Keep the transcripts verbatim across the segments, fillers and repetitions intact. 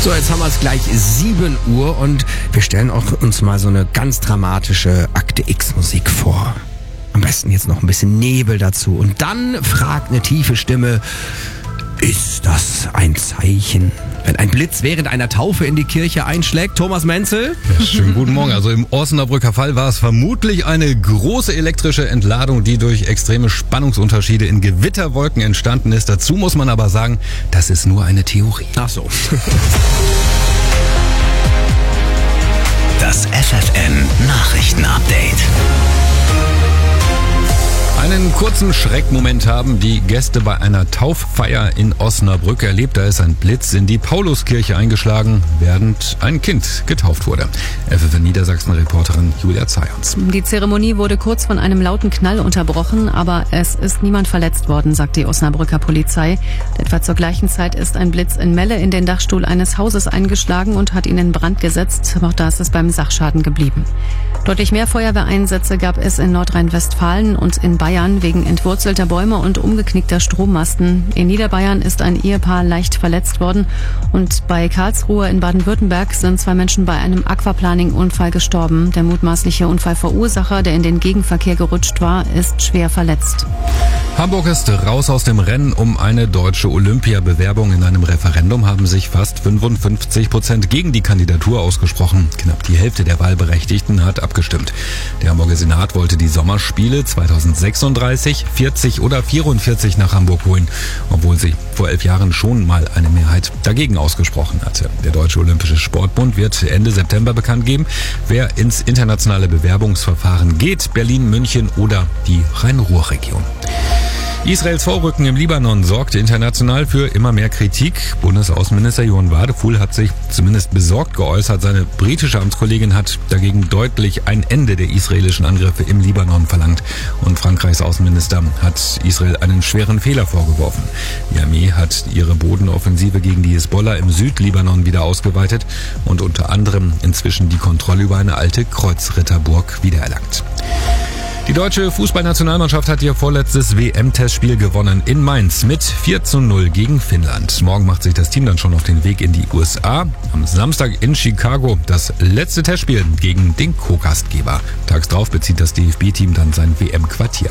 So, jetzt haben wir es gleich sieben Uhr und wir stellen auch uns mal so eine ganz dramatische Akte X Musik vor. Am besten jetzt noch ein bisschen Nebel dazu. Und dann fragt eine tiefe Stimme, ist das ein Zeichen, wenn ein Blitz während einer Taufe in die Kirche einschlägt? Thomas Menzel? Ja, schönen guten Morgen. Also im Osnabrücker Fall war es vermutlich eine große elektrische Entladung, die durch extreme Spannungsunterschiede in Gewitterwolken entstanden ist. Dazu muss man aber sagen, das ist nur eine Theorie. Ach so. Das F F N Nachrichtenupdate. Einen kurzen Schreckmoment haben die Gäste bei einer Tauffeier in Osnabrück erlebt. Da ist ein Blitz in die Pauluskirche eingeschlagen, während ein Kind getauft wurde. F F N Niedersachsen-Reporterin Julia Zayons. Die Zeremonie wurde kurz von einem lauten Knall unterbrochen, aber es ist niemand verletzt worden, sagt die Osnabrücker Polizei. Etwa zur gleichen Zeit ist ein Blitz in Melle in den Dachstuhl eines Hauses eingeschlagen und hat ihn in Brand gesetzt. Auch da ist es beim Sachschaden geblieben. Deutlich mehr Feuerwehreinsätze gab es in Nordrhein-Westfalen und in Bayern wegen entwurzelter Bäume und umgeknickter Strommasten. In Niederbayern ist ein Ehepaar leicht verletzt worden und bei Karlsruhe in Baden-Württemberg sind zwei Menschen bei einem Aquaplaning-Unfall gestorben. Der mutmaßliche Unfallverursacher, der in den Gegenverkehr gerutscht war, ist schwer verletzt. Hamburg ist raus aus dem Rennen um eine deutsche Olympiabewerbung. In einem Referendum haben sich fast fünfundfünfzig Prozent gegen die Kandidatur ausgesprochen. Knapp die Hälfte der Wahlberechtigten hat abgestimmt. Der Hamburger Senat wollte die Sommerspiele zweitausendsechsunddreißig, vierzig oder vierundvierzig nach Hamburg holen, obwohl sie vor elf Jahren schon mal eine Mehrheit dagegen ausgesprochen hatte. Der Deutsche Olympische Sportbund wird Ende September bekannt geben, wer ins internationale Bewerbungsverfahren geht. Berlin, München oder die Rhein-Ruhr-Region. Israels Vorrücken im Libanon sorgt international für immer mehr Kritik. Bundesaußenminister Johann Wadephul hat sich zumindest besorgt geäußert. Seine britische Amtskollegin hat dagegen deutlich ein Ende der israelischen Angriffe im Libanon verlangt. Und Frankreichs Außenminister hat Israel einen schweren Fehler vorgeworfen. Die Armee hat ihre Bodenoffensive gegen die Hisbollah im Südlibanon wieder ausgeweitet und unter anderem inzwischen die Kontrolle über eine alte Kreuzritterburg wiedererlangt. Die deutsche Fußballnationalmannschaft hat ihr vorletztes W M-Testspiel gewonnen in Mainz mit vier zu null gegen Finnland. Morgen macht sich das Team dann schon auf den Weg in die U S A. Am Samstag in Chicago das letzte Testspiel gegen den Co-Gastgeber. Tags drauf bezieht das D F B-Team dann sein W M-Quartier.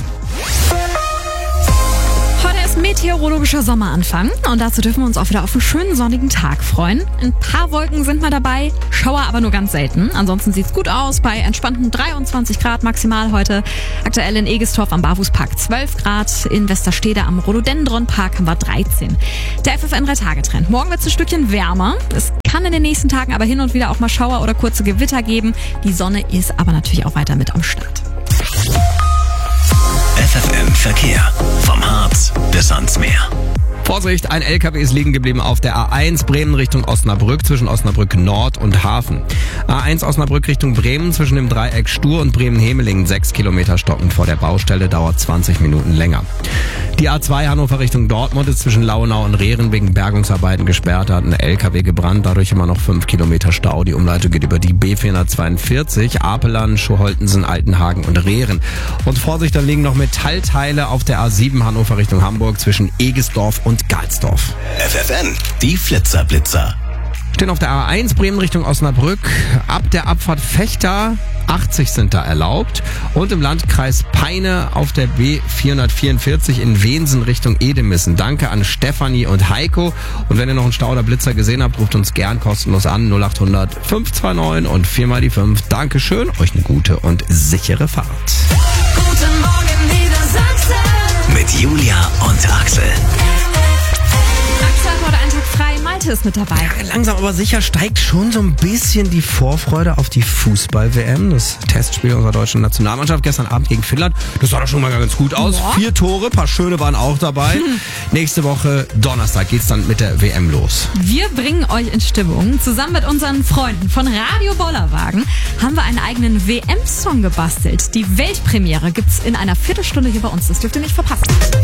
Meteorologischer Sommeranfang und dazu dürfen wir uns auch wieder auf einen schönen sonnigen Tag freuen. Ein paar Wolken sind mal dabei, Schauer aber nur ganz selten. Ansonsten sieht's gut aus bei entspannten dreiundzwanzig Grad maximal heute. Aktuell in Egestorf am Barfußpark zwölf Grad, in Westerstede am Rhododendron-Park haben wir dreizehn. Der F F N drei Tage Trend. Morgen wird's ein Stückchen wärmer. Es kann in den nächsten Tagen aber hin und wieder auch mal Schauer oder kurze Gewitter geben. Die Sonne ist aber natürlich auch weiter mit am Start. F F N Verkehr. Vom Harz bis ans Meer. Vorsicht, ein L K W ist liegen geblieben auf der A eins Bremen Richtung Osnabrück zwischen Osnabrück Nord und Hafen. A eins Osnabrück Richtung Bremen zwischen dem Dreieck Stur und Bremen-Hemelingen sechs Kilometer stockend vor der Baustelle, dauert zwanzig Minuten länger. Die A zwei Hannover Richtung Dortmund ist zwischen Lauenau und Rehren wegen Bergungsarbeiten gesperrt, da hat ein L K W gebrannt, dadurch immer noch fünf Kilometer Stau. Die Umleitung geht über die B vierhundertzweiundvierzig, Apeland, Schoholtensen, Altenhagen und Rehren. Und Vorsicht, da liegen noch Metallteile auf der A sieben Hannover Richtung Hamburg zwischen Egesdorf und Galsdorf. F F N, die Flitzer-Blitzer. Stehen auf der A eins Bremen Richtung Osnabrück. Ab der Abfahrt Fechter achtzig sind da erlaubt. Und im Landkreis Peine auf der B vierhundertvierundvierzig in Wensen Richtung Edemissen. Danke an Stefanie und Heiko. Und wenn ihr noch einen Stau oder Blitzer gesehen habt, ruft uns gern kostenlos an. null acht hundert fünf zwei neun und vier mal die fünf. Dankeschön. Euch eine gute und sichere Fahrt. Guten Morgen, Niedersachsen. Mit Julia und Axel. Axel hat heute einen Tag frei, Malte ist mit dabei. Langsam aber sicher steigt schon so ein bisschen die Vorfreude auf die Fußball-W M. Das Testspiel unserer deutschen Nationalmannschaft gestern Abend gegen Finnland. Das sah doch schon mal ganz gut aus. Ja. Vier Tore, paar schöne waren auch dabei. Hm. Nächste Woche Donnerstag geht's dann mit der W M los. Wir bringen euch in Stimmung. Zusammen mit unseren Freunden von Radio Bollerwagen haben wir einen eigenen W M-Song gebastelt. Die Weltpremiere gibt's in einer Viertelstunde hier bei uns. Das dürft ihr nicht verpassen.